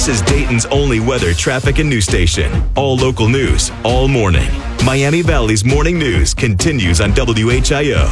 This is Dayton's only weather, traffic, and news station. All local news, all morning. Miami Valley's morning news continues on WHIO.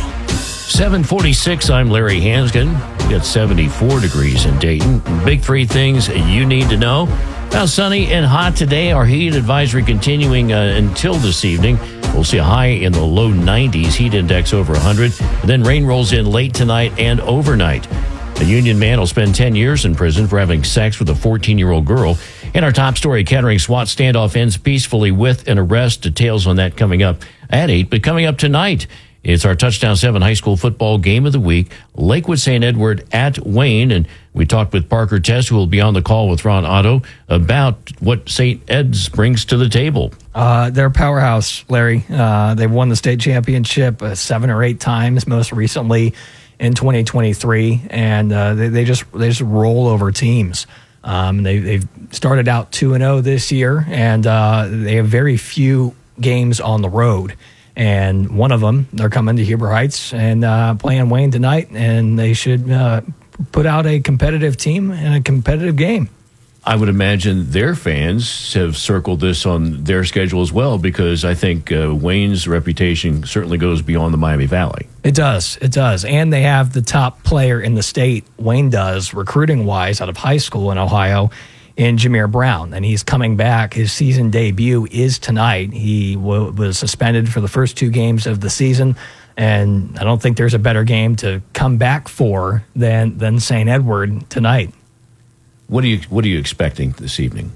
7:46, I'm Larry Hansgen. We got 74 degrees in Dayton. Big three things you need to know. Now, sunny and hot today. Our heat advisory continuing until this evening. We'll see a high in the low 90s, heat index over 100. And then rain rolls in late tonight and overnight. A Union man will spend 10 years in prison for having sex with a 14-year-old girl. And our top story, Kettering SWAT standoff ends peacefully with an arrest. Details on that coming up at 8. But coming up tonight, it's our Touchdown 7 high school football game of the week, Lakewood St. Edward at Wayne. And we talked with Parker Tess, who will be on the call with Ron Otto, about what St. Ed's brings to the table. They're a powerhouse, Larry. They've won the state championship 7 or 8 times, most recently in 2023, and they just roll over teams. They've started out 2-0 this year, and they have very few games on the road. And one of them, they're coming to Heber Heights and playing Wayne tonight, and they should put out a competitive team and a competitive game. I would imagine their fans have circled this on their schedule as well, because I think Wayne's reputation certainly goes beyond the Miami Valley. It does. And they have the top player in the state, Wayne does, recruiting-wise, out of high school in Ohio, in Jameer Brown. And he's coming back. His season debut is tonight. He was suspended for the first 2 games of the season, and I don't think there's a better game to come back for than St. Edward tonight. What are you expecting this evening?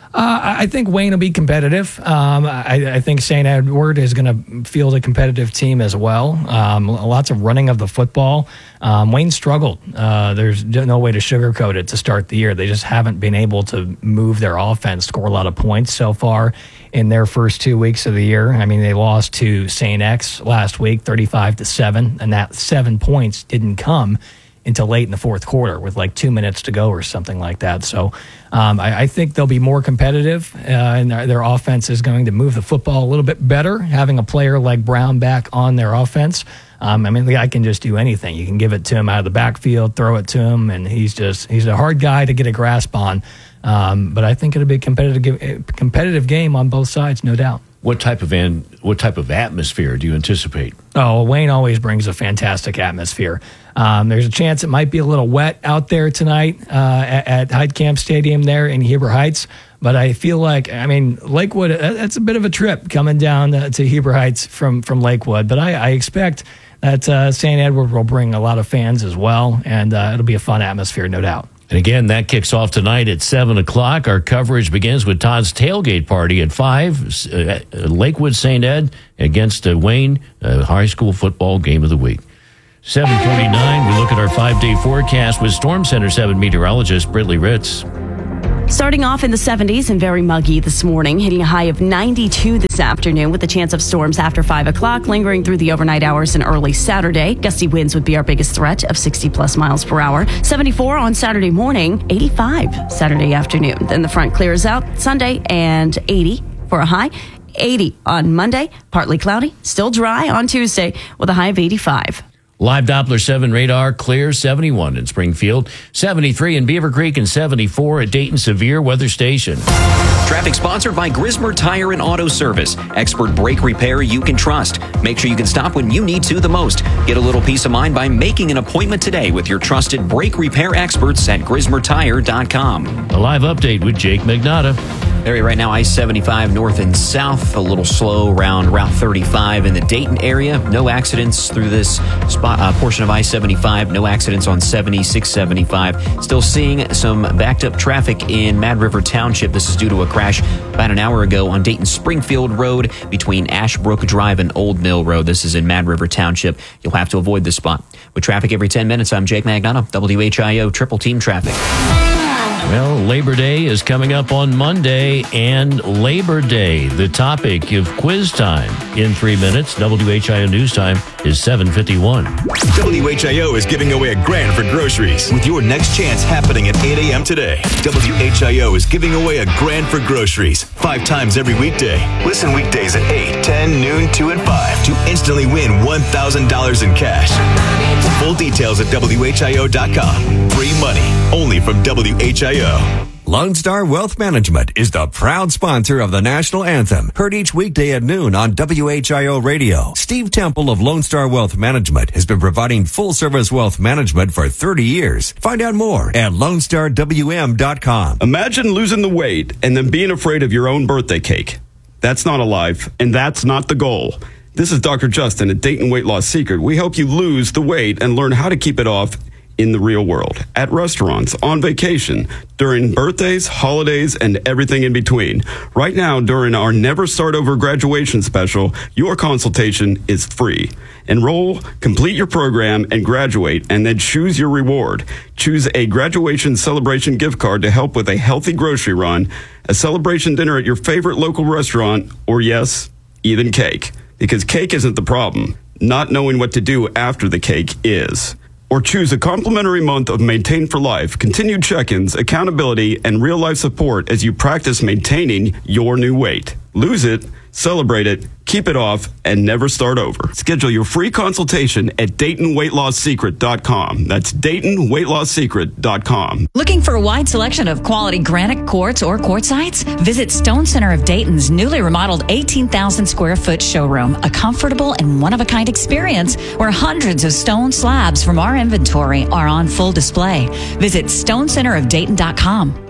I think Wayne will be competitive. I think St. Edward is going to field a competitive team as well. Lots of running of the football. Wayne struggled. There's no way to sugarcoat it to start the year. They just haven't been able to move their offense, score a lot of points so far in their first 2 weeks of the year. I mean, they lost to St. X last week, 35-7, and that 7 points didn't come until late in the fourth quarter with like 2 minutes to go or something like that. So I think they'll be more competitive, and their offense is going to move the football a little bit better, having a player like Brown back on their offense. I mean, the guy can just do anything. You can give it to him out of the backfield, throw it to him, and he's a hard guy to get a grasp on. But I think it'll be a competitive game on both sides, no doubt. What type of atmosphere do you anticipate? Oh, Wayne always brings a fantastic atmosphere. There's a chance it might be a little wet out there tonight at Heidkamp Stadium there in Heber Heights. But I feel like, Lakewood, that's a bit of a trip coming down to Heber Heights from Lakewood. But I expect that St. Edward will bring a lot of fans as well, and it'll be a fun atmosphere, no doubt. And again, that kicks off tonight at 7 o'clock. Our coverage begins with Todd's tailgate party at 5. Lakewood St. Ed against Wayne, high school football game of the week. 7:49, we look at our 5-day forecast with Storm Center 7 meteorologist Britley Ritz. Starting off in the 70s and very muggy this morning, hitting a high of 92 this afternoon with a chance of storms after 5 o'clock, lingering through the overnight hours and early Saturday. Gusty winds would be our biggest threat of 60-plus miles per hour. 74 on Saturday morning, 85 Saturday afternoon. Then the front clears out Sunday and 80 for a high. 80 on Monday, partly cloudy, still dry on Tuesday with a high of 85. Live Doppler 7 radar clear, 71 in Springfield, 73 in Beaver Creek, and 74 at Dayton Severe Weather Station. Traffic sponsored by Grismer Tire and Auto Service. Expert brake repair you can trust. Make sure you can stop when you need to the most. Get a little peace of mind by making an appointment today with your trusted brake repair experts at GrismerTire.com. A live update with Jake Magnotta. Area right now, I-75 north and south, a little slow around Route 35 in the Dayton area. No accidents through this portion of I-75. No accidents on 70, 675. Still seeing some backed up traffic in Mad River Township. This is due to a crash about an hour ago on Dayton Springfield Road between Ashbrook Drive and Old Mill Road. This is in Mad River Township. You'll have to avoid this spot. With traffic every 10 minutes, I'm Jake Magnotta, WHIO Triple Team Traffic. Well, Labor Day is coming up on Monday, and Labor Day, the topic of quiz time. In 3 minutes, WHIO News Time is 7:51. WHIO is giving away $1,000 for groceries with your next chance happening at 8 a.m. today. WHIO is giving away $1,000 for groceries 5 times every weekday. Listen weekdays at 8, 10, noon, 2, and 5 to instantly win $1,000 in cash. Full details at WHIO.com. Free money only from WHIO. Lone Star Wealth Management is the proud sponsor of the national anthem, heard each weekday at noon on WHIO Radio. Steve Temple of Lone Star Wealth Management has been providing full-service wealth management for 30 years. Find out more at LoneStarWM.com. Imagine losing the weight and then being afraid of your own birthday cake. That's not a life, and that's not the goal. This is Dr. Justin at Dayton Weight Loss Secret. We help you lose the weight and learn how to keep it off in the real world, at restaurants, on vacation, during birthdays, holidays, and everything in between. Right now, during our Never Start Over graduation special, your consultation is free. Enroll, complete your program, and graduate, and then choose your reward. Choose a graduation celebration gift card to help with a healthy grocery run, a celebration dinner at your favorite local restaurant, or yes, even cake. Because cake isn't the problem. Not knowing what to do after the cake is. Or choose a complimentary month of Maintain for Life, continued check-ins, accountability, and real-life support as you practice maintaining your new weight. Lose it, celebrate it, keep it off, and never start over. Schedule your free consultation at DaytonWeightLossSecret.com. That's DaytonWeightLossSecret.com. Looking for a wide selection of quality granite quartz or quartzites? Visit Stone Center of Dayton's newly remodeled 18,000 square foot showroom, a comfortable and one-of-a-kind experience where hundreds of stone slabs from our inventory are on full display. Visit StoneCenterofDayton.com.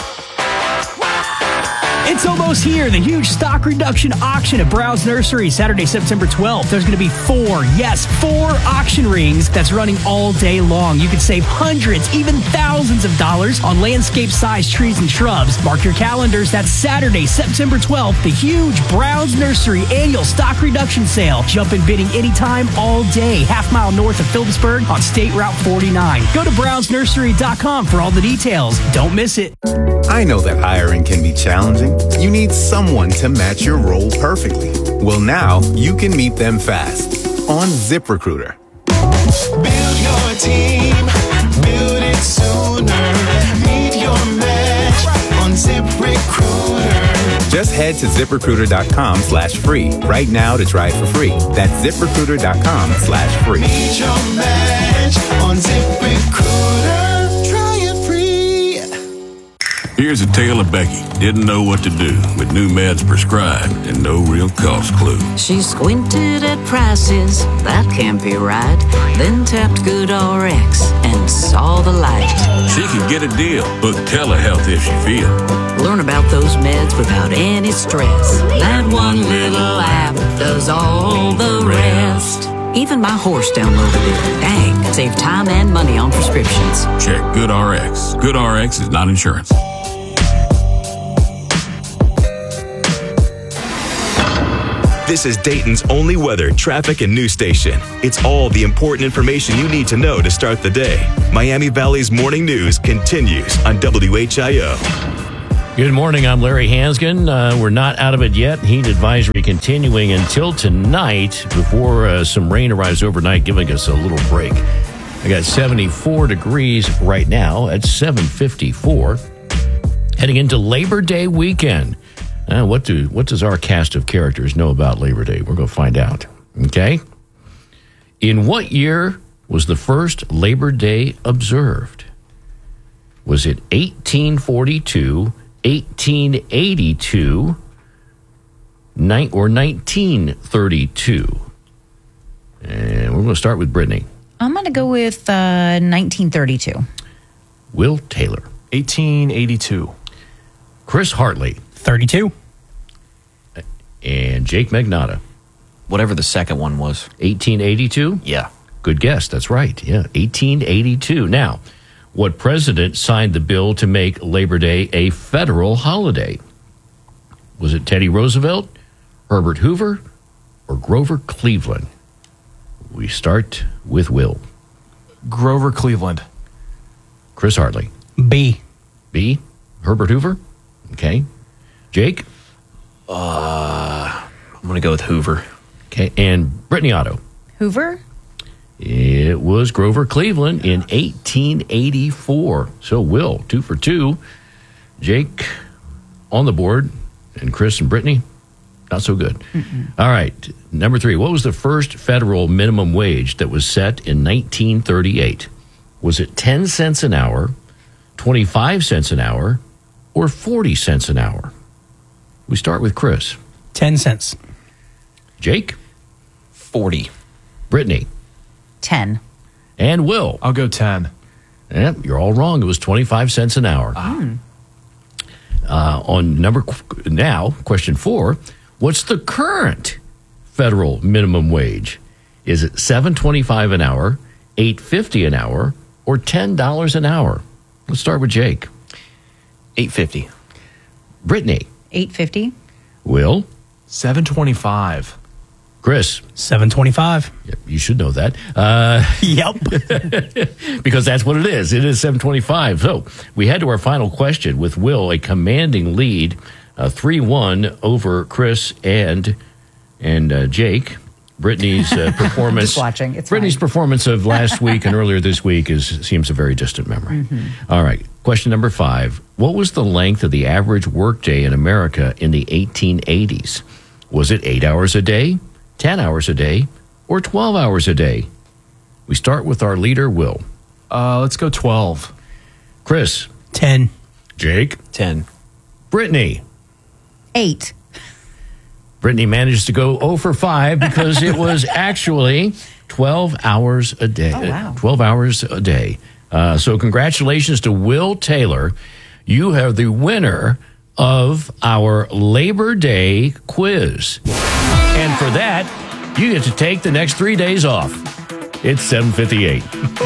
It's almost here, the huge stock reduction auction at Browns Nursery, Saturday, September 12th. There's going to be four auction rings that's running all day long. You can save hundreds, even thousands of dollars on landscape-sized trees and shrubs. Mark your calendars. That's Saturday, September 12th, the huge Browns Nursery annual stock reduction sale. Jump in bidding anytime, all day, half-mile north of Phillipsburg on State Route 49. Go to brownsnursery.com for all the details. Don't miss it. I know that hiring can be challenging. You need someone to match your role perfectly. Well, now you can meet them fast on ZipRecruiter. Build your team, build it sooner. Meet your match on ZipRecruiter. Just head to ZipRecruiter.com/free right now to try it for free. That's ZipRecruiter.com/free. Meet your match on ZipRecruiter. Try it free. Here's a tale of Becky. Didn't know what to do with new meds prescribed and no real cost clue. She squinted at prices, that can't be right. Then tapped GoodRx and saw the light. She could get a deal. Book telehealth if she feel. Learn about those meds without any stress. That one little app does all the rest. Even my horse downloaded it. Dang, save time and money on prescriptions. Check GoodRx. GoodRx is not insurance. This is Dayton's only weather, traffic, and news station. It's all the important information you need to know to start the day. Miami Valley's morning news continues on WHIO. Good morning. I'm Larry Hansgen. We're not out of it yet. Heat advisory continuing until tonight before some rain arrives overnight, giving us a little break. I got 74 degrees right now at 7:54. Heading into Labor Day weekend. What does our cast of characters know about Labor Day? We're going to find out. Okay? In what year was the first Labor Day observed? Was it 1842, 1882, or 1932? And we're going to start with Brittany. I'm going to go with 1932. Will Taylor. 1882. Chris Hartley. 32. And Jake Magnotta. Whatever the second one was. 1882? Yeah. Good guess. That's right. Yeah, 1882. Now, what president signed the bill to make Labor Day a federal holiday? Was it Teddy Roosevelt, Herbert Hoover, or Grover Cleveland? We start with Will. Grover Cleveland. Chris Hartley. B. B. Herbert Hoover? Okay. Jake? I'm going to go with Hoover. Okay. And Brittany Otto? Hoover? It was Grover Cleveland in 1884. So, Will, 2 for 2. Jake on the board. And Chris and Brittany, not so good. All right. Number 3. What was the first federal minimum wage that was set in 1938? Was it 10 cents an hour, 25 cents an hour, or 40 cents an hour? We start with Chris. 10 cents. Jake? 40. Brittany? 10. And Will? I'll go 10. Yep, you're all wrong. It was 25 cents an hour. Question 4. What's the current federal minimum wage? Is it $7.25 an hour, $8.50 an hour, or $10 an hour? Let's start with Jake. $8.50. Brittany? $8.50. Will? $7.25. Chris? $7.25. Yep, you should know that. Yep. Because that's what it is. It is $7.25. So we head to our final question with Will, a commanding lead, 3-1 over Chris and Jake. Brittany's performance. Just watching. It's Brittany's fine. performance of last week and earlier this week seems a very distant memory. All right. Question number 5. What was the length of the average workday in America in the 1880s? Was it 8 hours a day, 10 hours a day, or 12 hours a day? We start with our leader, Will. Let's go 12. Chris. 10. Jake. 10. Brittany. 8. Brittany managed to go 0 for 5 because it was actually 12 hours a day. Oh, wow. 12 hours a day. So congratulations to Will Taylor. You are the winner of our Labor Day quiz. And for that, you get to take the next 3 days off. It's 7:58.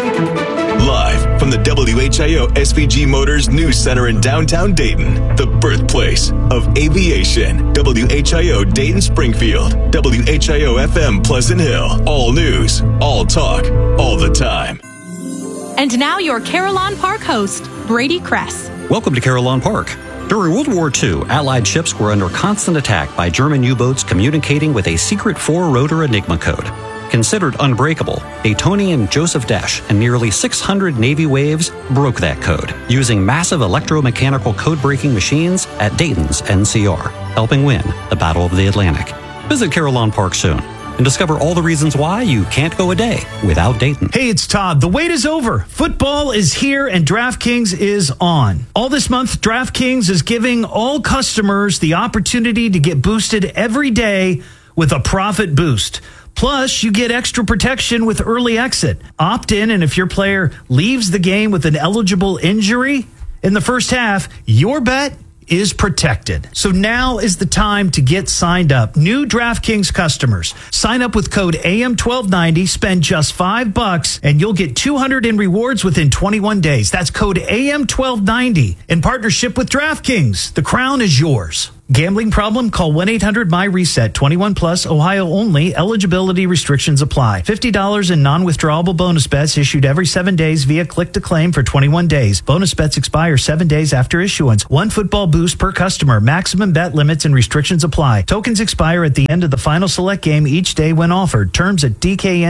Live from the WHIO SVG Motors News Center in downtown Dayton, the birthplace of aviation. WHIO Dayton Springfield, WHIO FM Pleasant Hill. All news, all talk, all the time. And now your Carillon Park host, Brady Kress. Welcome to Carillon Park. During World War II, Allied ships were under constant attack by German U-boats communicating with a secret 4-rotor Enigma code. Considered unbreakable, Daytonian Joseph Desch and nearly 600 Navy waves broke that code using massive electromechanical code-breaking machines at Dayton's NCR, helping win the Battle of the Atlantic. Visit Carillon Park soon and discover all the reasons why you can't go a day without Dayton. Hey, it's Todd. The wait is over. Football is here and DraftKings is on. All this month, DraftKings is giving all customers the opportunity to get boosted every day with a profit boost. Plus, you get extra protection with early exit. Opt in, and if your player leaves the game with an eligible injury in the first half, your bet is protected. So now is the time to get signed up. New DraftKings customers, sign up with code AM1290, spend just $5, and you'll get $200 in rewards within 21 days. That's code AM1290 in partnership with DraftKings. The crown is yours. Gambling problem? Call 1-800-MY-RESET. 21 plus, Ohio only. Eligibility restrictions apply. $50 in non-withdrawable bonus bets issued every 7 days via click to claim for 21 days. Bonus bets expire 7 days after issuance. 1 football boost per customer. Maximum bet limits and restrictions apply. Tokens expire at the end of the final select game each day when offered. Terms at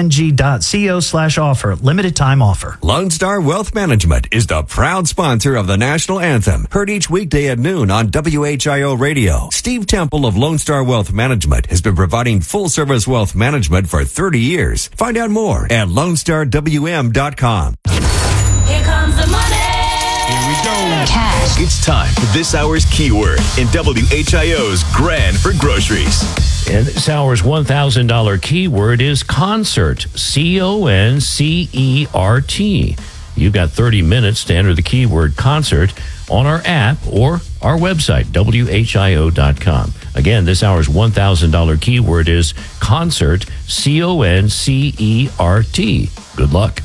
dkng.co/offer. Limited time offer. Lone Star Wealth Management is the proud sponsor of the national anthem. Heard each weekday at noon on WHIO Radio. Steve Temple of Lone Star Wealth Management has been providing full-service wealth management for 30 years. Find out more at LoneStarWM.com. Here comes the money. Here we go. Cash. It's time for this hour's keyword in WHIO's Grand for Groceries. And this hour's $1,000 keyword is concert. CONCERT. You've got 30 minutes to enter the keyword concert on our app or our website, WHIO.com. Again, this hour's $1,000 keyword is concert, CONCERT. Good luck.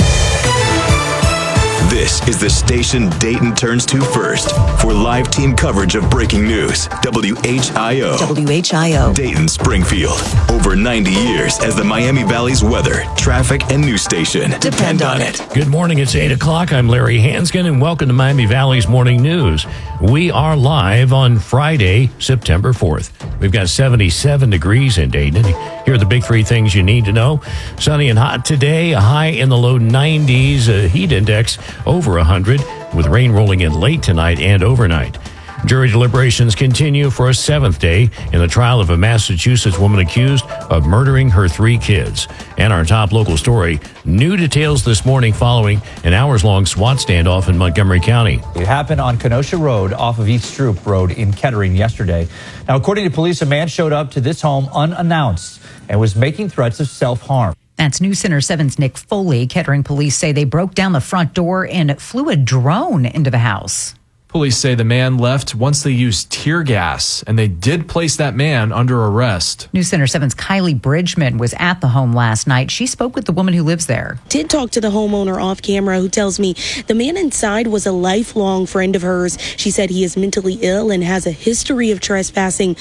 This is the station Dayton turns to first for live team coverage of breaking news. WHIO. WHIO. Dayton, Springfield. Over 90 years as the Miami Valley's weather, traffic, and news station. Depend on it. Good morning. It's 8 o'clock. I'm Larry Hanskin, and welcome to Miami Valley's Morning News. We are live on Friday, September 4th. We've got 77 degrees in Dayton. Here are the big 3 things you need to know. Sunny and hot today, a high in the low 90s, a heat index over 100, with rain rolling in late tonight and overnight. Jury deliberations continue for a 7th day in the trial of a Massachusetts woman accused of murdering her 3 kids. And our top local story, new details this morning following an hours-long SWAT standoff in Montgomery County. It happened on Kenosha Road off of East Stroop Road in Kettering yesterday. Now, according to police, a man showed up to this home unannounced and was making threats of self-harm. That's News Center 7's Nick Foley. Kettering police say they broke down the front door and flew a drone into the house. Police say the man left once they used tear gas, and they did place that man under arrest. News Center 7's Kylie Bridgman was at the home last night. She spoke with the woman who lives there. Did talk to the homeowner off camera, who tells me the man inside was a lifelong friend of hers. She said he is mentally ill and has a history of trespassing.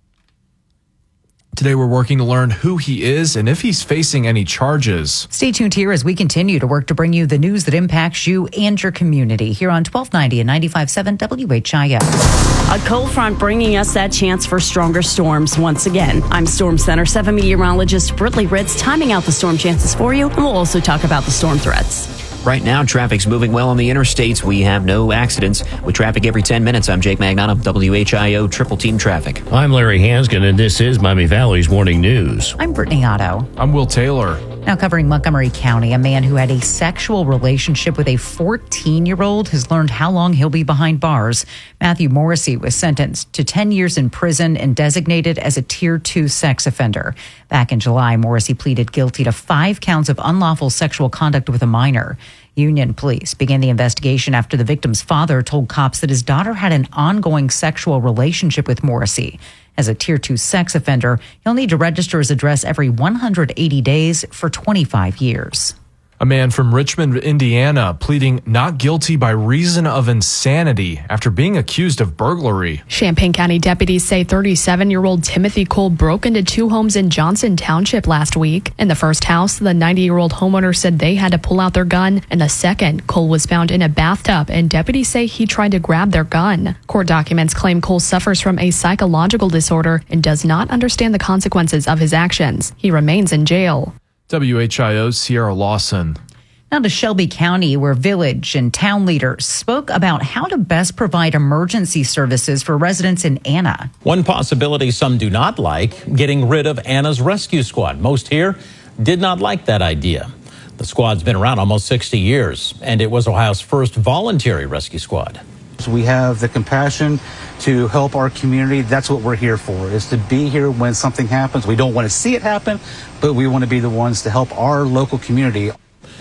Today, we're working to learn who he is and if he's facing any charges. Stay tuned here as we continue to work to bring you the news that impacts you and your community here on 1290 and 95.7 WHIO. A cold front bringing us that chance for stronger storms once again. I'm Storm Center 7 meteorologist Britley Ritz, timing out the storm chances for you, and we'll also talk about the storm threats. Right now, traffic's moving well on the interstates. We have no accidents. With traffic every 10 minutes, I'm Jake Magnano, WHIO Triple Team Traffic. I'm Larry Hanskin, and this is Miami Valley's Morning News. I'm Brittany Otto. I'm Will Taylor. Now covering Montgomery County, a man who had a sexual relationship with a 14-year-old has learned how long he'll be behind bars. Matthew Morrissey was sentenced to 10 years in prison and designated as a Tier 2 sex offender. Back in July, Morrissey pleaded guilty to 5 counts of unlawful sexual conduct with a minor. Union police began the investigation after the victim's father told cops that his daughter had an ongoing sexual relationship with Morrissey. As a Tier 2 sex offender, he'll need to register his address every 180 days for 25 years. A man from Richmond, Indiana, pleading not guilty by reason of insanity after being accused of burglary. Champaign County deputies say 37-year-old Timothy Cole broke into 2 homes in Johnson Township last week. In the first house, the 90-year-old homeowner said they had to pull out their gun. In the second, Cole was found in a bathtub, and deputies say he tried to grab their gun. Court documents claim Cole suffers from a psychological disorder and does not understand the consequences of his actions. He remains in jail. WHIO's Sierra Lawson. Now to Shelby County, where village and town leaders spoke about how to best provide emergency services for residents in Anna. One possibility some do not like, getting rid of Anna's rescue squad. Most here did not like that idea. The squad's been around almost 60 years, and it was Ohio's first voluntary rescue squad. We have the compassion to help our community. That's what we're here for, is to be here when something happens. We don't want to see it happen, but we want to be the ones to help our local community.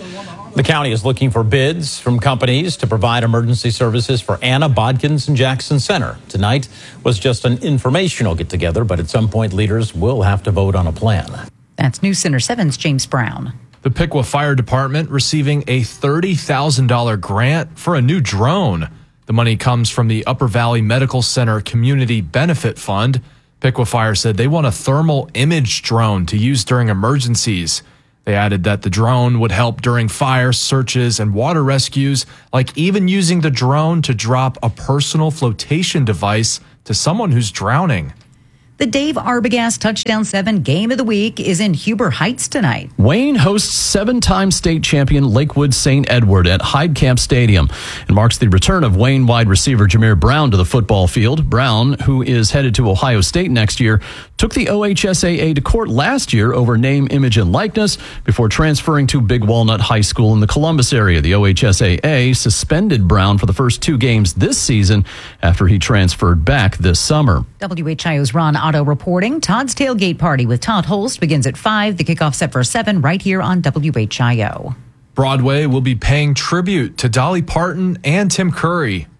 The county is looking for bids from companies to provide emergency services for Anna, Bodkins, and Jackson Center. Tonight was just an informational get-together, but at some point, leaders will have to vote on a plan. That's News Center 7's James Brown. The Piqua Fire Department receiving a $30,000 grant for a new drone. The money comes from the Upper Valley Medical Center Community Benefit Fund. Piqua Fire said they want a thermal image drone to use during emergencies. They added that the drone would help during fire searches and water rescues, like even using the drone to drop a personal flotation device to someone who's drowning. The Dave Arbogast Touchdown 7 Game of the Week is in Huber Heights tonight. Wayne hosts 7-time state champion Lakewood St. Edward at Heidkamp Stadium and marks the return of Wayne wide receiver Jameer Brown to the football field. Brown, who is headed to Ohio State next year, took the OHSAA to court last year over name, image, and likeness before transferring to Big Walnut High School in the Columbus area. The OHSAA suspended Brown for the first 2 games this season after he transferred back this summer. WHIO's Ron Otto reporting. Todd's Tailgate Party with Todd Holst begins at 5. The kickoff set for 7 right here on WHIO. Broadway will be paying tribute to Dolly Parton and Tim Curry.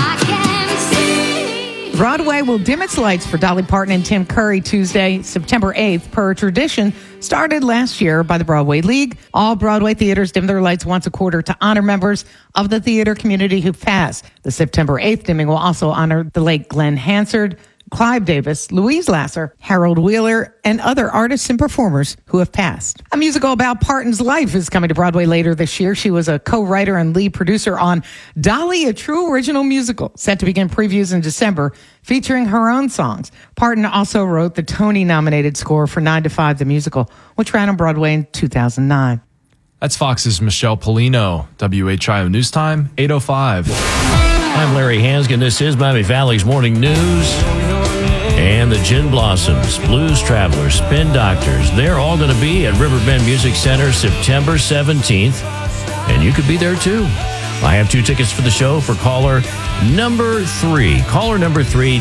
Broadway will dim its lights for Dolly Parton and Tim Curry Tuesday, September 8th, per a tradition started last year by the Broadway League. All Broadway theaters dim their lights once a quarter to honor members of the theater community who passed. The September 8th dimming will also honor the late Glenn Hansard, Clive Davis, Louise Lasser, Harold Wheeler, and other artists and performers who have passed. A musical about Parton's life is coming to Broadway later this year. She was a co-writer and lead producer on Dolly, a true original musical, set to begin previews in December, featuring her own songs. Parton also wrote the Tony-nominated score for 9 to 5, the musical, which ran on Broadway in 2009. That's Fox's Michelle Polino. WHIO News Time, 8:05. I'm Larry Hanskin. This is Miami Valley's Morning News. and the Gin Blossoms, Blues Travelers, Spin Doctors. They're all going to be at Riverbend Music Center September 17th, and you could be there too. I have 2 tickets for the show for caller number 3. Caller number 3,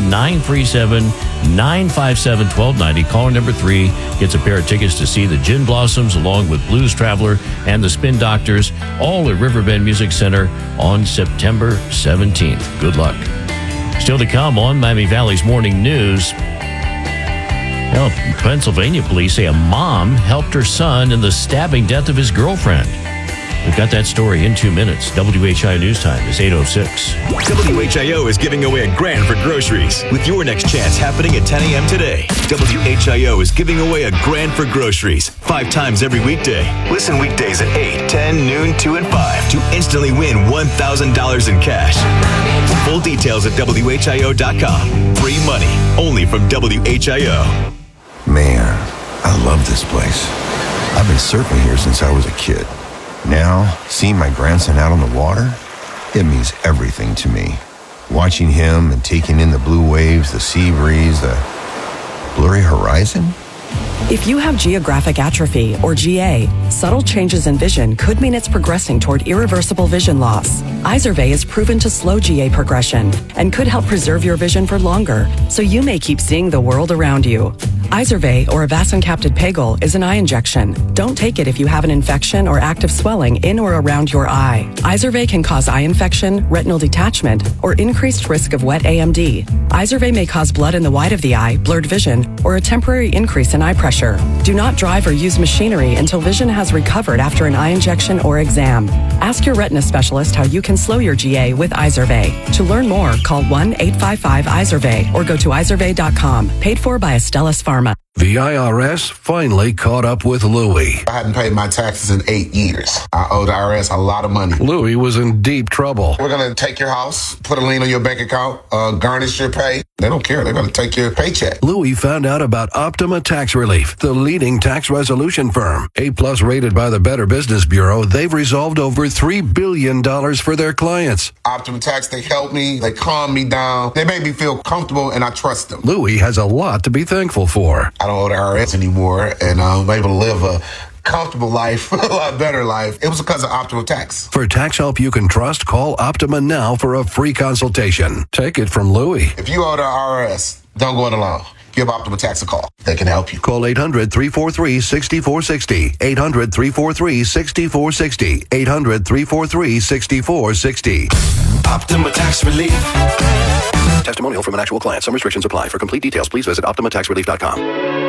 937-957-1290. Caller number 3 gets a pair of tickets to see the Gin Blossoms along with Blues Traveler and the Spin Doctors, all at Riverbend Music Center on September 17th. Good luck. Still to come on Miami Valley's Morning News. Well, Pennsylvania police say a mom helped her son in the stabbing death of his girlfriend. We've got that story in 2 minutes. WHIO News Time is 8:06. WHIO is giving away $1,000 for groceries with your next chance happening at 10 a.m. today. WHIO is giving away $1,000 for groceries 5 times every weekday. Listen weekdays at 8, 10, noon, 2, and 5 to instantly win $1,000 in cash. Full details at WHIO.com. Free money only from WHIO. Man, I love this place. I've been surfing here since I was a kid. Now, seeing my grandson out on the water, it means everything to me. Watching him and taking in the blue waves, the sea breeze, the blurry horizon. If you have geographic atrophy, or GA, subtle changes in vision could mean it's progressing toward irreversible vision loss. Izervay is proven to slow GA progression and could help preserve your vision for longer, so you may keep seeing the world around you. Izervay, or avacincaptad pegol, is an eye injection. Don't take it if you have an infection or active swelling in or around your eye. Izervay can cause eye infection, retinal detachment, or increased risk of wet AMD. Izervay may cause blood in the white of the eye, blurred vision, or a temporary increase in eye pressure. Do not drive or use machinery until vision has recovered after an eye injection or exam. Ask your retina specialist how you can slow your GA with Izervay. To learn more, call 1-855-IZERVAY or go to izervay.com. Paid for by Astellas Pharma. The IRS finally caught up with Louie. I hadn't paid my taxes in 8 years. I owe the IRS a lot of money. Louie was in deep trouble. We're going to take your house, put a lien on your bank account, garnish your pay. They don't care. They're going to take your paycheck. Louie found out about Optima Tax Relief, the leading tax resolution firm. A-plus rated by the Better Business Bureau, they've resolved over $3 billion for their clients. Optima Tax, they help me. They calm me down. They make me feel comfortable, and I trust them. Louie has a lot to be thankful for. I don't owe the IRS anymore, and I'm able to live a comfortable life, a lot better life. It was because of Optima Tax. For tax help you can trust, call Optima now for a free consultation. Take it from Louie. If you owe the IRS, don't go it alone. Give Optima Tax a call. They can help you. Call 800-343-6460. 800-343-6460. 800-343-6460. Optima Tax Relief. Testimonial from an actual client. Some restrictions apply. For complete details, please visit OptimaTaxRelief.com.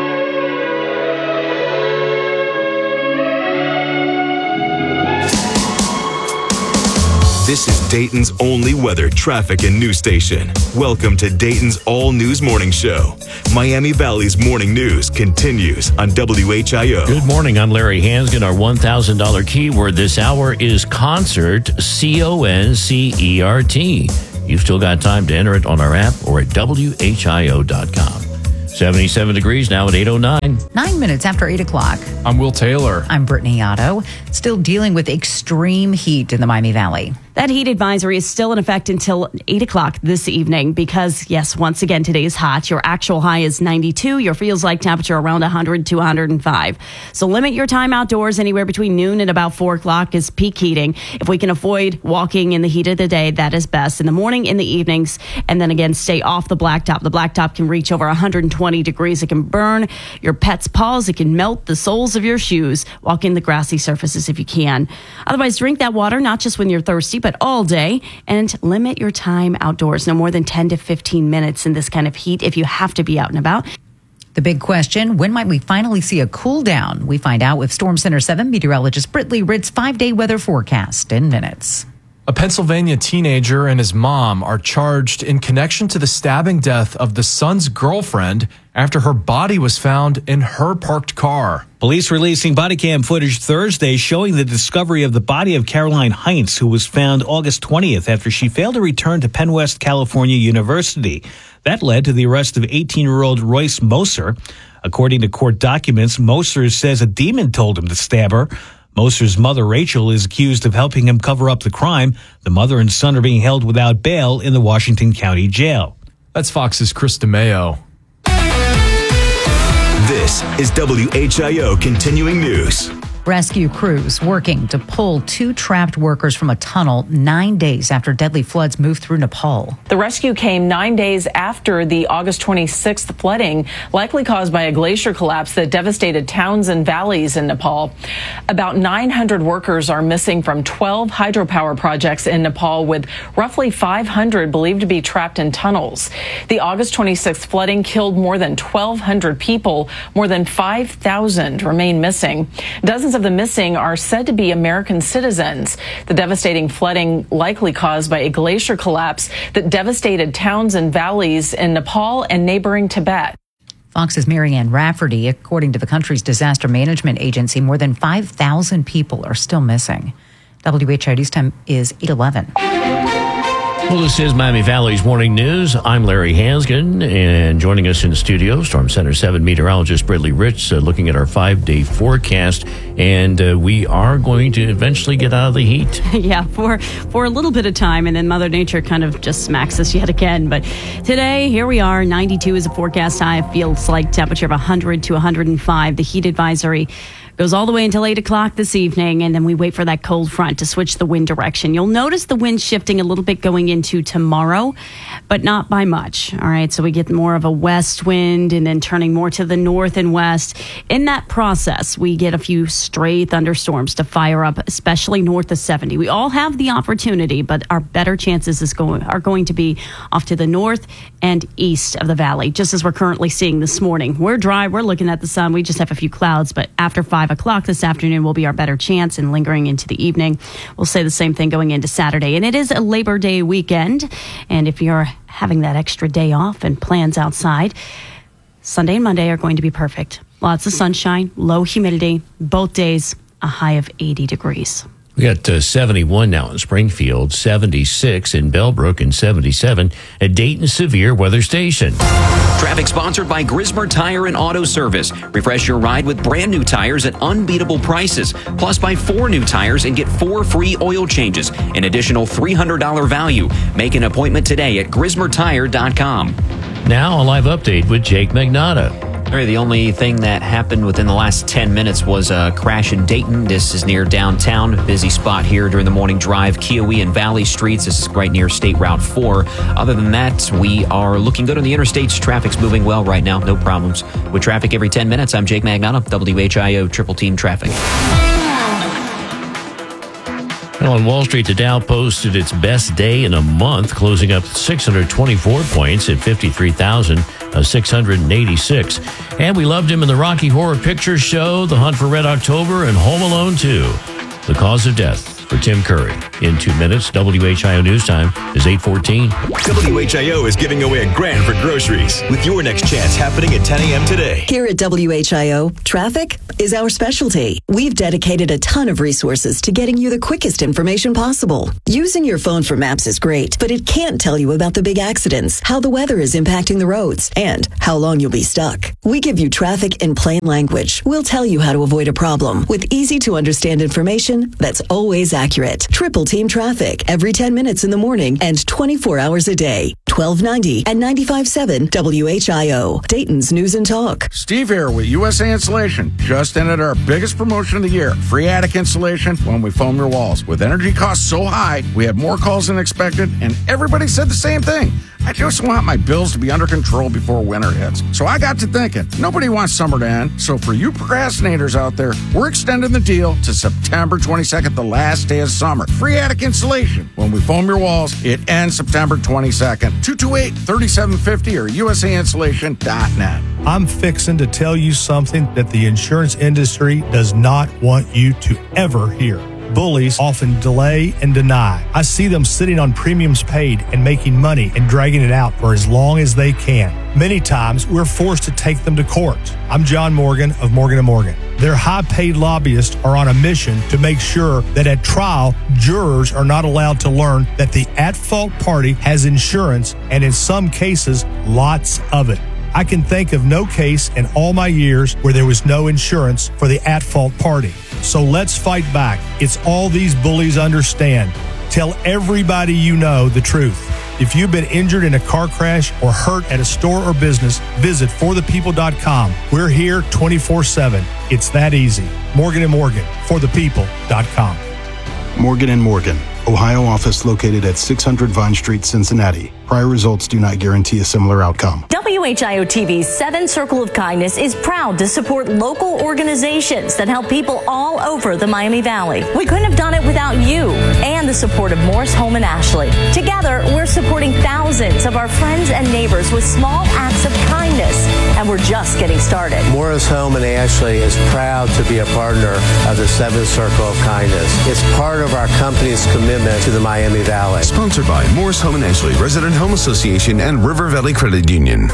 This is Dayton's only weather, traffic, and news station. Welcome to Dayton's all-news morning show. Miami Valley's morning news continues on WHIO. Good morning. I'm Larry Hansgen. Our $1,000 keyword this hour is concert, CONCERT. You've still got time to enter it on our app or at WHIO.com. 77 degrees now at 8:09. 9 minutes after 8 o'clock. I'm Will Taylor. I'm Brittany Otto. Still dealing with extreme heat in the Miami Valley. That heat advisory is still in effect until 8 o'clock this evening because, yes, once again, today is hot. Your actual high is 92. Your feels like temperature around 100 to 105. So limit your time outdoors anywhere between noon and about 4 o'clock is peak heating. If we can avoid walking in the heat of the day, that is best. In the morning, in the evenings, and then again, stay off the blacktop. The blacktop can reach over 120 degrees. It can burn your pet's paws. It can melt the soles of your shoes. Walk in the grassy surfaces if you can. Otherwise, drink that water, not just when you're thirsty, but all day, and limit your time outdoors. No more than 10 to 15 minutes in this kind of heat if you have to be out and about. The big question, when might we finally see a cool down? We find out with Storm Center 7 meteorologist Britt Ritt's 5-day weather forecast in minutes. A Pennsylvania teenager and his mom are charged in connection to the stabbing death of the son's girlfriend after her body was found in her parked car. Police releasing body cam footage Thursday showing the discovery of the body of Caroline Heinz, who was found August 20th after she failed to return to Penn West California University. That led to the arrest of 18-year-old Royce Moser. According to court documents, Moser says a demon told him to stab her. Moser's mother, Rachel, is accused of helping him cover up the crime. The mother and son are being held without bail in the Washington County Jail. That's Fox's Chris DeMeo. This is WHIO Continuing News. Rescue crews working to pull 2 trapped workers from a tunnel 9 days after deadly floods moved through Nepal. The rescue came 9 days after the August 26th flooding, likely caused by a glacier collapse that devastated towns and valleys in Nepal. About 900 workers are missing from 12 hydropower projects in Nepal, with roughly 500 believed to be trapped in tunnels. The August 26th flooding killed more than 1,200 people. More than 5,000 remain missing. Dozens of the missing are said to be American citizens. The devastating flooding likely caused by a glacier collapse that devastated towns and valleys in Nepal and neighboring Tibet. Fox's Marianne Rafferty, according to the country's disaster management agency, more than 5,000 people are still missing. WHIO News Time is 8:11. Well, this is Miami Valley's Morning News. I'm Larry Hansgen, and joining us in the studio, Storm Center 7 meteorologist Brittany Rich, looking at our 5-day forecast. And we are going to eventually get out of the heat. Yeah, for a little bit of time, and then Mother Nature kind of just smacks us yet again. But today, here we are. 92 is a forecast high. Feels like temperature of 100 to 105. The heat advisory goes all the way until 8 o'clock this evening, and then we wait for that cold front to switch the wind direction. You'll notice the wind shifting a little bit going into tomorrow, but not by much. All right, so we get more of a west wind and then turning more to the north and west. In that process, we get a few stray thunderstorms to fire up, especially north of 70. We all have the opportunity, but our better chances are going to be off to the north and east of the valley, just as we're currently seeing this morning. We're dry, we're looking at the sun, we just have a few clouds, but after 5 o'clock this afternoon will be our better chance, and lingering into the evening. We'll say the same thing going into Saturday. And it is a Labor Day weekend, and if you're having that extra day off and plans outside, Sunday and Monday are going to be perfect. Lots of sunshine, low humidity, both days a high of 80 degrees. We got 71 now in Springfield, 76 in Bellbrook, and 77 at Dayton Severe Weather Station. Traffic sponsored by Grismer Tire and Auto Service. Refresh your ride with brand new tires at unbeatable prices. Plus, buy 4 new tires and get 4 free oil changes. An additional $300 value. Make an appointment today at GrismerTire.com. Now, a live update with Jake Magnotta. The only thing that happened within the last 10 minutes was a crash in Dayton. This is near downtown. Busy spot here during the morning drive. Kiowee and Valley Streets. This is right near State Route 4. Other than that, we are looking good on the interstates. Traffic's moving well right now. No problems. With traffic every 10 minutes, I'm Jake Magnotta, WHIO Triple Team Traffic. On Wall Street, the Dow posted its best day in a month, closing up 624 points at 53,686. And we loved him in the Rocky Horror Picture Show, The Hunt for Red October, and Home Alone 2. The cause of death for Tim Curry. In 2 minutes, WHIO News Time is 8:14. WHIO is giving away $1,000 for groceries with your next chance happening at 10 a.m. today. Here at WHIO, traffic is our specialty. We've dedicated a ton of resources to getting you the quickest information possible. Using your phone for maps is great, but it can't tell you about the big accidents, how the weather is impacting the roads, and how long you'll be stuck. We give you traffic in plain language. We'll tell you how to avoid a problem with easy-to-understand information that's always accurate. Triple Team Traffic every 10 minutes in the morning and 24 hours a day. 1290 and 95.7 WHIO, Dayton's News and Talk. Steve here with USA Insulation. Just ended our biggest promotion of the year. Free attic insulation when we foam your walls. With energy costs so high, we had more calls than expected, and everybody said the same thing. I just want my bills to be under control before winter hits. So I got to thinking, nobody wants summer to end. So for you procrastinators out there, we're extending the deal to September 22nd, the last day of summer. Free attic insulation. When we foam your walls, it ends September 22nd. 228-3750 or usainsulation.net. I'm fixing to tell you something that the insurance industry does not want you to ever hear. Bullies often delay and deny. I see them sitting on premiums paid and making money and dragging it out for as long as they can. Many times, we're forced to take them to court. I'm John Morgan of Morgan & Morgan. Their high-paid lobbyists are on a mission to make sure that at trial, jurors are not allowed to learn that the at-fault party has insurance, and in some cases, lots of it. I can think of no case in all my years where there was no insurance for the at-fault party. So let's fight back. It's all these bullies understand. Tell everybody you know the truth. If you've been injured in a car crash or hurt at a store or business, visit forthepeople.com. We're here 24/7. It's that easy. Morgan & Morgan, forthepeople.com. Morgan & Morgan, Ohio office located at 600 Vine Street, Cincinnati. Prior results do not guarantee a similar outcome. WHIO TV's 7 Circle of Kindness is proud to support local organizations that help people all over the Miami Valley. We couldn't have done it without you and the support of Morris Home and Ashley. Together, we're supporting thousands of our friends and neighbors with small acts of kindness, and we're just getting started. Morris Home and Ashley is proud to be a partner of the 7 Circle of Kindness. It's part of our company's commitment to the Miami Valley. Sponsored by Morris Home and Ashley, Resident Home Association, and River Valley Credit Union.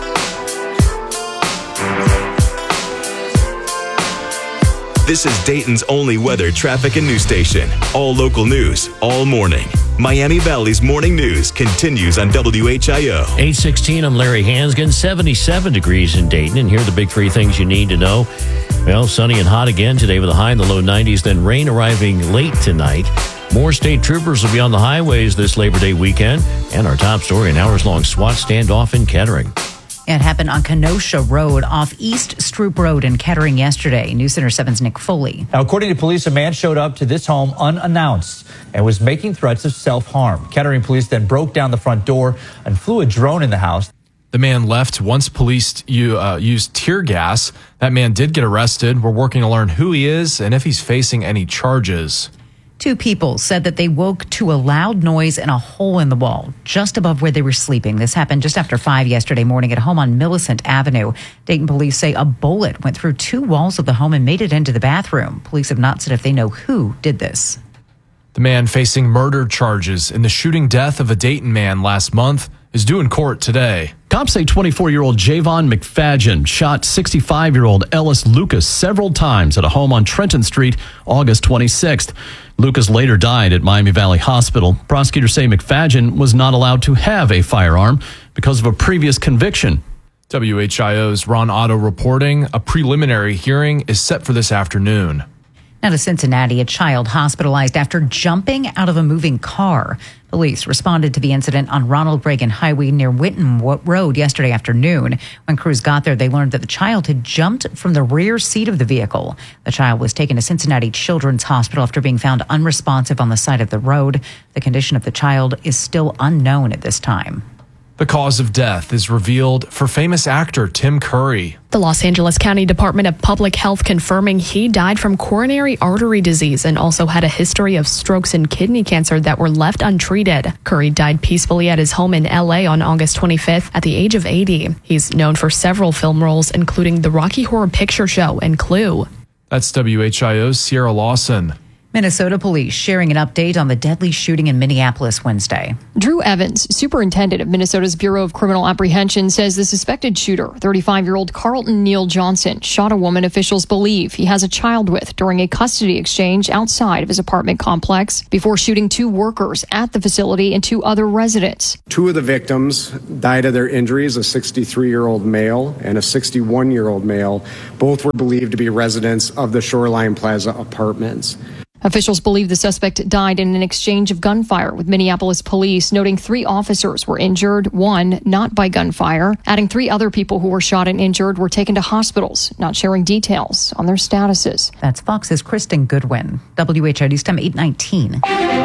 This is Dayton's only weather, traffic, and news station. All local news, all morning. Miami Valley's morning news continues on WHIO. 8:16, I'm Larry Hansgen. 77 degrees in Dayton, and here are the big 3 things you need to know. Well, sunny and hot again today with a high in the low 90s, then rain arriving late tonight. More state troopers will be on the highways this Labor Day weekend. And our top story, an hours-long SWAT standoff in Kettering. It happened on Kenosha Road off East Stroop Road in Kettering yesterday. News Center 7's Nick Foley. Now, according to police, a man showed up to this home unannounced and was making threats of self-harm. Kettering police then broke down the front door and flew a drone in the house. The man left once police used tear gas. That man did get arrested. We're working to learn who he is and if he's facing any charges. 2 people said that they woke to a loud noise in a hole in the wall just above where they were sleeping. This happened just after 5 yesterday morning at a home on Millicent Avenue. Dayton police say a bullet went through 2 walls of the home and made it into the bathroom. Police have not said if they know who did this. The man facing murder charges in the shooting death of a Dayton man last month is due in court today. Cops say 24-year-old Javon McFadgen shot 65-year-old Ellis Lucas several times at a home on Trenton Street August 26th. Lucas later died at Miami Valley Hospital. Prosecutors say McFadgen was not allowed to have a firearm because of a previous conviction. WHIO's Ron Otto reporting a preliminary hearing is set for this afternoon. Now to Cincinnati, a child hospitalized after jumping out of a moving car. Police responded to the incident on Ronald Reagan Highway near Winton Road yesterday afternoon. When crews got there, they learned that the child had jumped from the rear seat of the vehicle. The child was taken to Cincinnati Children's Hospital after being found unresponsive on the side of the road. The condition of the child is still unknown at this time. The cause of death is revealed for famous actor Tim Curry. The Los Angeles County Department of Public Health confirming he died from coronary artery disease and also had a history of strokes and kidney cancer that were left untreated. Curry died peacefully at his home in L.A. on August 25th at the age of 80. He's known for several film roles, including The Rocky Horror Picture Show and Clue. That's WHIO's Sierra Lawson. Minnesota police sharing an update on the deadly shooting in Minneapolis Wednesday. Drew Evans, superintendent of Minnesota's Bureau of Criminal Apprehension, says the suspected shooter, 35-year-old Carlton Neal Johnson, shot a woman officials believe he has a child with during a custody exchange outside of his apartment complex before shooting 2 workers at the facility and 2 other residents. 2 of the victims died of their injuries, a 63-year-old male and a 61-year-old male. Both were believed to be residents of the Shoreline Plaza apartments. Officials believe the suspect died in an exchange of gunfire with Minneapolis police, noting 3 officers were injured, 1 not by gunfire, adding 3 other people who were shot and injured were taken to hospitals, not sharing details on their statuses. That's Fox's Kristen Goodwin. WHIO News Time 8:19.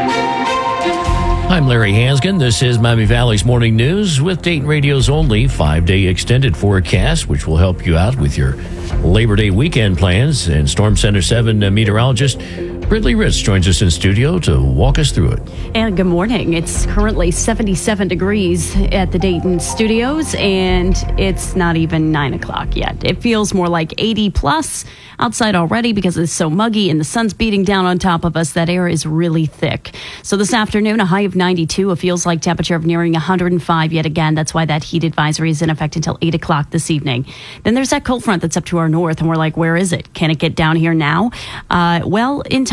I'm Larry Hansgen. This is Miami Valley's Morning News with Dayton Radio's only 5-day extended forecast, which will help you out with your Labor Day weekend plans. And Storm Center 7 meteorologist Ridley Ritz joins us in studio to walk us through it. And good morning. It's currently 77 degrees at the Dayton studios, and it's not even 9 o'clock yet. It feels more like 80 plus outside already because it's so muggy and the sun's beating down on top of us. That air is really thick. So this afternoon, a high of 92, a feels like temperature of nearing 105 yet again. That's why that heat advisory is in effect until 8 o'clock this evening. Then there's that cold front that's up to our north, and we're like, where is it? Can it get down here now? Well, in time.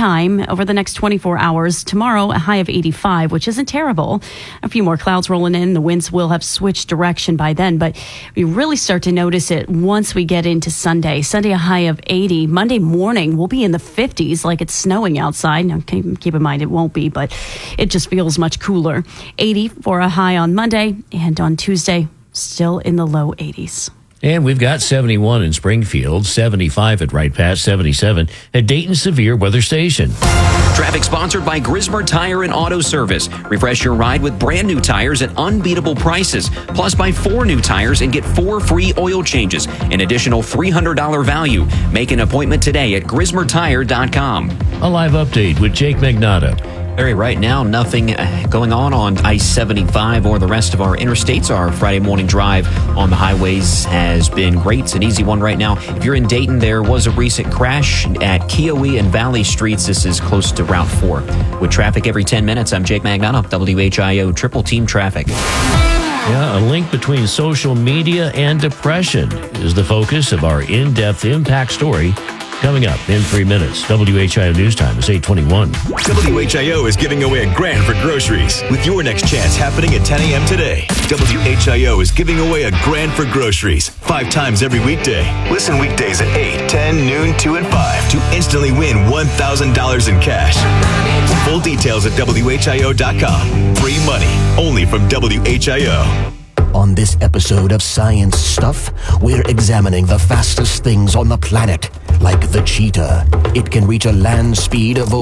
time over the next 24 hours. Tomorrow, a high of 85, which isn't terrible. A few more clouds rolling in. The winds will have switched direction by then, but we really start to notice it once we get into Sunday. Sunday, a high of 80. Monday morning, we'll be in the 50s like it's snowing outside. Now, keep in mind, it won't be, but it just feels much cooler. 80 for a high on Monday, and on Tuesday, still in the low 80s. And we've got 71 in Springfield, 75 at Wright Pass, 77 at Dayton Severe Weather Station. Traffic sponsored by Grismer Tire and Auto Service. Refresh your ride with brand new tires at unbeatable prices. Plus, buy 4 new tires and get 4 free oil changes. An additional $300 value. Make an appointment today at GrismerTire.com. A live update with Jake Magnato. Larry, right now, nothing going on I-75 or the rest of our interstates. Our Friday morning drive on the highways has been great. It's an easy one right now. If you're in Dayton, there was a recent crash at Keowee and Valley Streets. This is close to Route 4. With traffic every 10 minutes, I'm Jake Magnato, WHIO Triple Team Traffic. Yeah, a link between social media and depression is the focus of our in-depth impact story. Coming up in 3 minutes, WHIO News Time is 8:21. WHIO is giving away $1,000 for groceries with your next chance happening at 10 a.m. today. WHIO is giving away $1,000 for groceries 5 times every weekday. Listen weekdays at 8, 10, noon, 2, and 5 to instantly win $1,000 in cash. Full details at WHIO.com. Free money only from WHIO. On this episode of Science Stuff, we're examining the fastest things on the planet, like the cheetah. It can reach a land speed of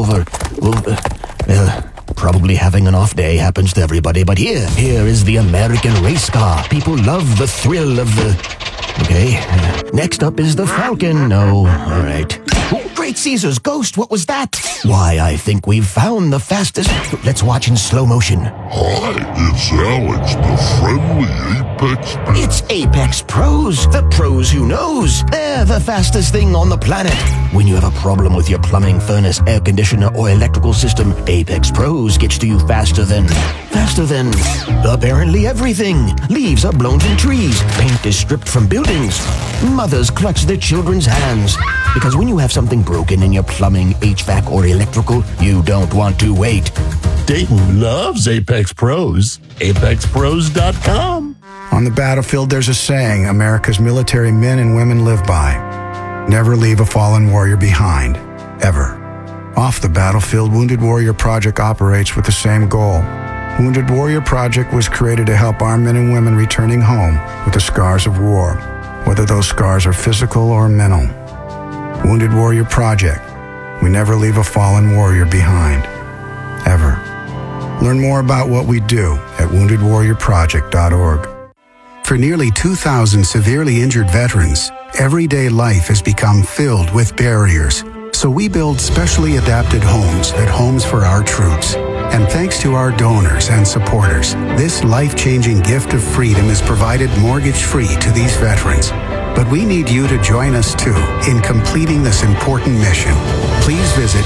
probably having an off day happens to everybody, but here is the American race car. People love the thrill of the... Okay, next up is the Falcon. No, all right. Oh, Great Caesar's ghost, what was that? Why, I think we've found the fastest... Let's watch in slow motion. Hi, it's Alex, the friendly Apex Pro. It's Apex Pros, the pros who knows. They're the fastest thing on the planet. When you have a problem with your plumbing, furnace, air conditioner, or electrical system, Apex Pros gets to you faster than apparently everything. Leaves are blown from trees. Paint is stripped from buildings. Mothers clutch their children's hands. Because when you have something broken in your plumbing, HVAC, or electrical, you don't want to wait. Dayton loves Apex Pros. ApexPros.com. On the battlefield, there's a saying America's military men and women live by. Never leave a fallen warrior behind. Ever. Off the battlefield, Wounded Warrior Project operates with the same goal. Wounded Warrior Project was created to help our men and women returning home with the scars of war, whether those scars are physical or mental. Wounded Warrior Project. We never leave a fallen warrior behind. Ever. Learn more about what we do at woundedwarriorproject.org. For nearly 2,000 severely injured veterans, everyday life has become filled with barriers. So we build specially adapted homes at Homes for Our Troops. And thanks to our donors and supporters, this life-changing gift of freedom is provided mortgage-free to these veterans. But we need you to join us, too, in completing this important mission. Please visit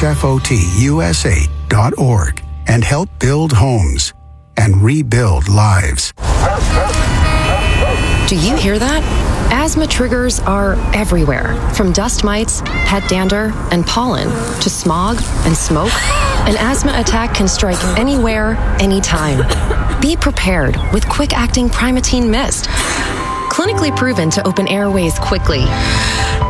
hfotusa.org and help build homes and rebuild lives. Do you hear that? Asthma triggers are everywhere, from dust mites, pet dander, and pollen, to smog and smoke. An asthma attack can strike anywhere, anytime. Be prepared with quick-acting Primatene Mist. Clinically proven to open airways quickly